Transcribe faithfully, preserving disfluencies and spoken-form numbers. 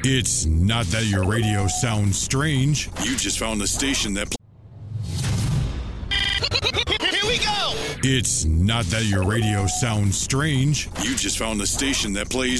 It's not that your radio sounds strange. You just found the station that... Here we go! It's not that your radio sounds strange. You just found the station that plays...